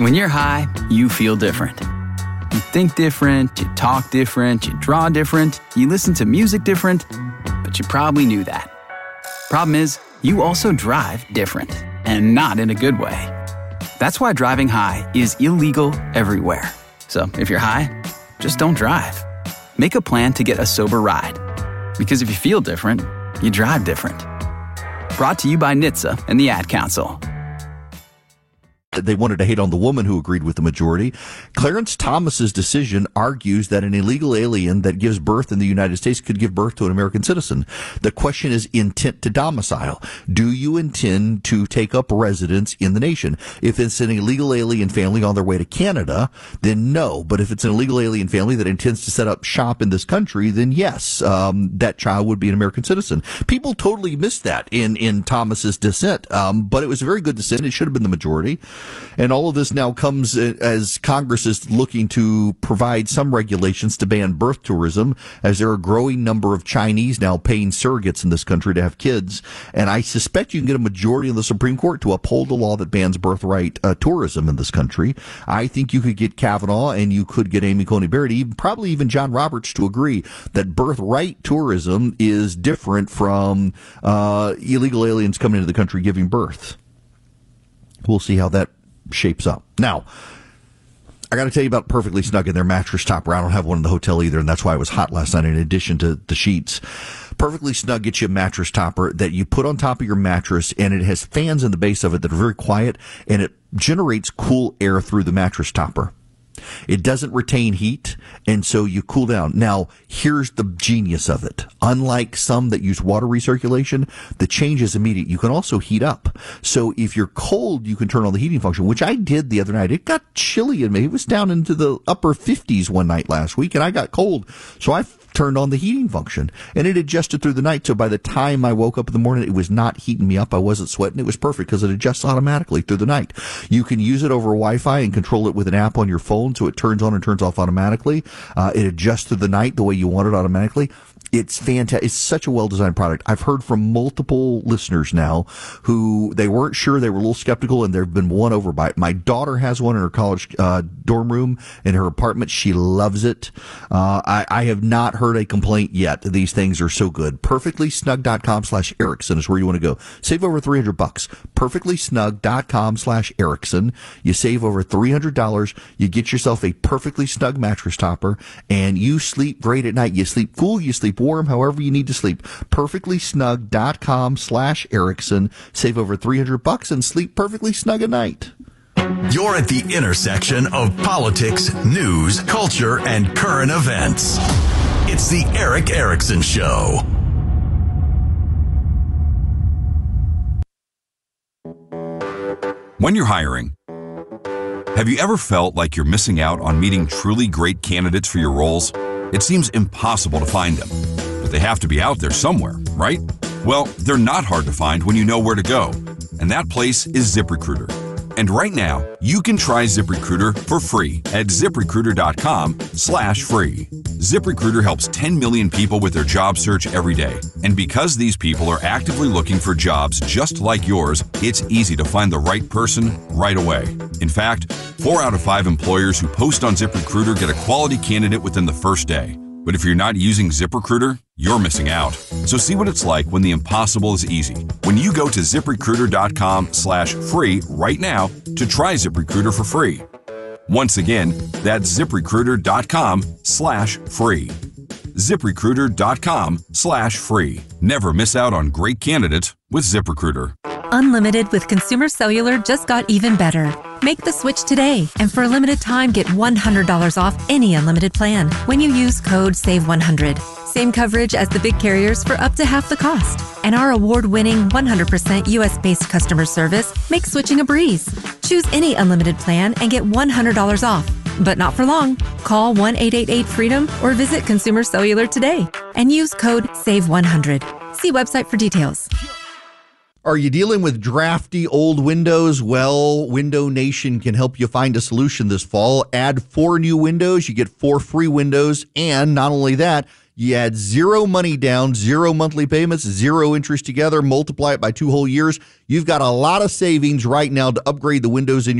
When you're high, you feel different. You think different, you talk different, you draw different, you listen to music different, but you probably knew that. Problem is, you also drive different, and not in a good way. That's why driving high is illegal everywhere. So if you're high, just don't drive. Make a plan to get a sober ride. Because if you feel different, you drive different. Brought to you by NHTSA and the Ad Council. They wanted to hate on the woman who agreed with the majority. Clarence Thomas's decision argues that an illegal alien that gives birth in the United States could give birth to an American citizen. The question is intent to domicile. Do you intend to take up residence in the nation? If it's an illegal alien family on their way to Canada, then no. But if it's an illegal alien family that intends to set up shop in this country, then yes, that child would be an American citizen. People totally missed that in Thomas's dissent, but it was a very good dissent. It should have been the majority. And all of this now comes as Congress is looking to provide some regulations to ban birth tourism, as there are a growing number of Chinese now paying surrogates in this country to have kids. And I suspect you can get a majority in the Supreme Court to uphold the law that bans birthright tourism in this country. I think you could get Kavanaugh and you could get Amy Coney Barrett, probably even John Roberts, to agree that birthright tourism is different from illegal aliens coming into the country giving birth. We'll see how that shapes up. Now, I got to tell you about Perfectly Snug and their mattress topper. I don't have one in the hotel either, and that's why it was hot last night in addition to the sheets. Perfectly Snug gets you a mattress topper that you put on top of your mattress, and it has fans in the base of it that are very quiet, and it generates cool air through the mattress topper. It doesn't retain heat, and so you cool down. Now, here's the genius of it. Unlike some that use water recirculation, the change is immediate. You can also heat up. So if you're cold, you can turn on the heating function, which I did the other night. It got chilly in me. It was down into the upper 50s one night last week, and I got cold. So I turned on the heating function, and it adjusted through the night. So by the time I woke up in the morning, it was not heating me up. I wasn't sweating. It was perfect because it adjusts automatically through the night. You can use it over Wi-Fi and control it with an app on your phone, so it turns on and turns off automatically. It adjusts through the night the way you want it automatically. It's fantastic. It's such a well-designed product. I've heard from multiple listeners now who they weren't sure. They were a little skeptical, and they've been won over by it. My daughter has one in her college dorm room in her apartment. She loves it. I have not heard a complaint yet. These things are so good. PerfectlySnug.com/Erickson is where you want to go. Save over $300. PerfectlySnug.com/Erickson. You save over $300. You get yourself a Perfectly Snug mattress topper, and you sleep great at night. You sleep cool. You sleep warm, however you need to sleep. PerfectlySnug.com/Erickson. Save over $300 and sleep perfectly snug at night. You're at the intersection of politics, news, culture, and current events. It's the Erick Erickson Show. When you're hiring, have you ever felt like you're missing out on meeting truly great candidates for your roles? It seems impossible to find them, but they have to be out there somewhere, right? Well, they're not hard to find when you know where to go, and that place is ZipRecruiter. And right now, you can try ZipRecruiter for free at ZipRecruiter.com/free. ZipRecruiter helps 10 million people with their job search every day. And because these people are actively looking for jobs just like yours, it's easy to find the right person right away. In fact, 4 out of 5 employers who post on ZipRecruiter get a quality candidate within the first day. But if you're not using ZipRecruiter, you're missing out. So see what it's like when the impossible is easy. When you go to ZipRecruiter.com/free right now to try ZipRecruiter for free. Once again, that's ZipRecruiter.com/free. ZipRecruiter.com/free. Never miss out on great candidates with ZipRecruiter. Unlimited with Consumer Cellular just got even better. Make the switch today, and for a limited time, get $100 off any unlimited plan when you use code SAVE100. Same coverage as the big carriers for up to half the cost. And our award-winning 100% U.S.-based customer service makes switching a breeze. Choose any unlimited plan and get $100 off. But not for long. Call 1-888-FREEDOM or visit Consumer Cellular today and use code SAVE100. See website for details. Are you dealing with drafty old windows? Well, Window Nation can help you find a solution this fall. Add 4 new windows, you get 4 free windows, and not only that, you add 0 money down, 0 monthly payments, 0 interest together, multiply it by 2 whole years. You've got a lot of savings right now to upgrade the windows in your